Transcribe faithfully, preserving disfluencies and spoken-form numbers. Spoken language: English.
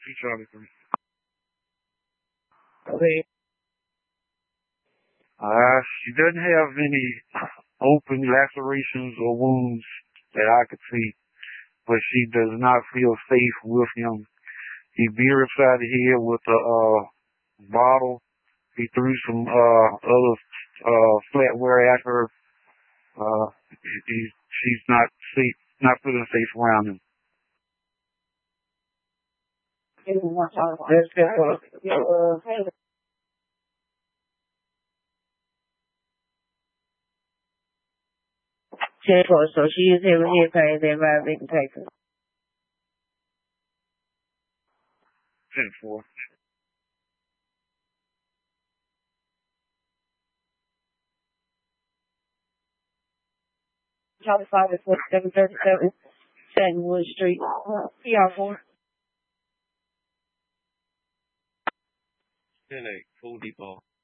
Two Charlie three. Okay. Uh, she doesn't have any open lacerations or wounds that I could see, but she does not feel safe with him. He beat her upside the head with a uh, bottle. He threw some uh, other uh, flatware at her. Uh, he, she's not safe, not feeling safe around him. Let's get uh, uh, ten four, so she is having head pain that might be taken. ten four. Charlie five is forty-seven thirty-seven, Satinwood Street, P R four. ten eight, full depot.